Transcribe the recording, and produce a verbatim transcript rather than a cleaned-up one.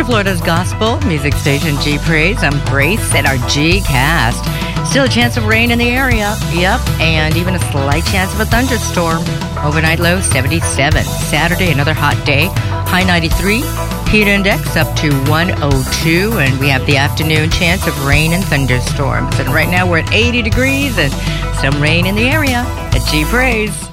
Central Florida's gospel music station, G Praise. I'm Grace at our G Cast. Still a chance of rain in the area. Yep, and even a slight chance of a thunderstorm. Overnight low seventy-seven. Saturday, another hot day. High ninety-three. Heat index up to one oh two, and we have the afternoon chance of rain and thunderstorms. And right now we're at eighty degrees and some rain in the area at G Praise.